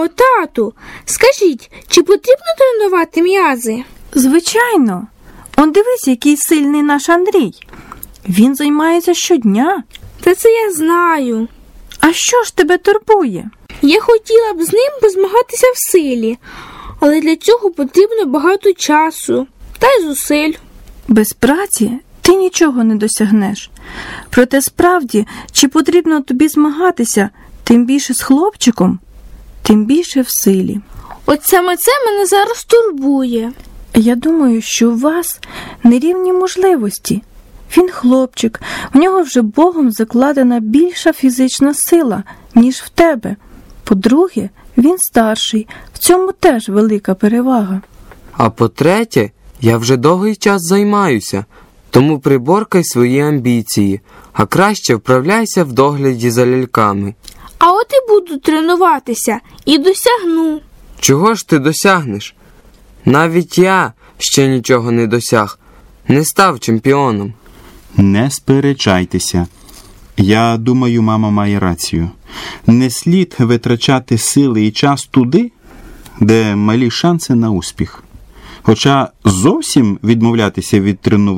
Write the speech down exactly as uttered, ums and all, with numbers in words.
Мамо, тату, скажіть, чи потрібно тренувати м'язи? Звичайно. Он дивись, який сильний наш Андрій. Він займається щодня. Та це я знаю. А що ж тебе турбує? Я хотіла б з ним позмагатися в силі, але для цього потрібно багато часу та й зусиль. Без праці ти нічого не досягнеш. Проте справді, чи потрібно тобі змагатися, тим більше з хлопчиком, тим більше в силі. От саме це мене зараз турбує. Я думаю, що у вас нерівні можливості. Він хлопчик, в нього вже Богом закладена більша фізична сила, ніж в тебе. По-друге, він старший, в цьому теж велика перевага. А по-третє, я вже довгий час займаюся, тому приборкай свої амбіції, а краще вправляйся в догляді за ляльками. А от і буду тренуватися, і досягну. Чого ж ти досягнеш? Навіть я ще нічого не досяг, не став чемпіоном. Не сперечайтеся. Я думаю, мама має рацію. Не слід витрачати сили і час туди, де малі шанси на успіх. Хоча зовсім відмовлятися від тренування